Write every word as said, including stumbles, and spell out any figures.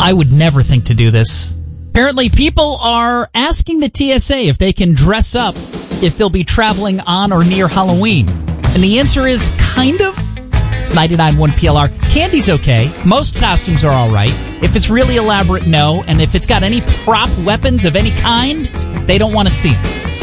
I would never think to do this. Apparently, people are asking the T S A if they can dress up if they'll be traveling on or near Halloween. And the answer is kind of. It's ninety-nine point one P L R. Candy's okay. Most costumes are all right. If it's really elaborate, no. And if it's got any prop weapons of any kind, they don't want to see them.